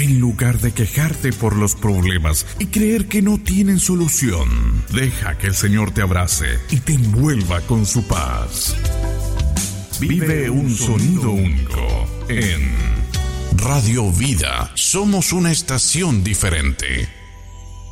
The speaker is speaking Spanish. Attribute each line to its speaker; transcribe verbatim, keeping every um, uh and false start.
Speaker 1: En lugar de quejarte por los problemas y creer que no tienen solución, deja que el Señor te abrace y te envuelva con su paz. Vive un sonido único en Radio Vida. Somos una estación diferente.